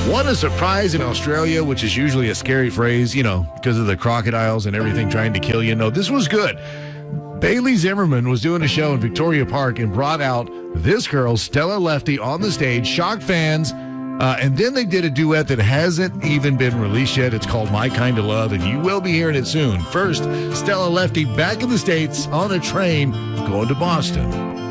What a surprise in Australia, which is usually a scary phrase, because of the crocodiles and everything trying to kill you. No, this was good. Bailey Zimmerman was doing a show in Victoria Park and brought out this girl, Stella Lefty, on the stage, shocked fans. And then they did a duet that hasn't even been released yet. It's called My Kind of Love, and you will be hearing it soon. First, Stella Lefty back in the States on a train going to Boston.